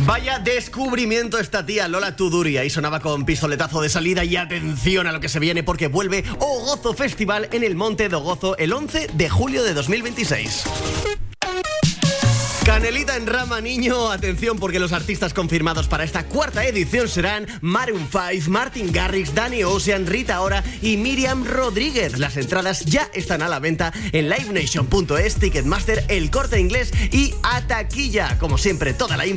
Vaya descubrimiento esta tía, Lola Tuduri. Ahí sonaba con pistoletazo de salida y atención a lo que se viene porque vuelve O Gozo Festival en el Monte do Gozo el 11 de julio de 2026. Canelita en rama, niño. Atención porque los artistas confirmados para esta cuarta edición serán Maroon 5, Martin Garrix, Danny Ocean, Rita Ora y Miriam Rodríguez. Las entradas ya están a la venta en livenation.es, Ticketmaster, El Corte Inglés y A Taquilla. Como siempre, toda la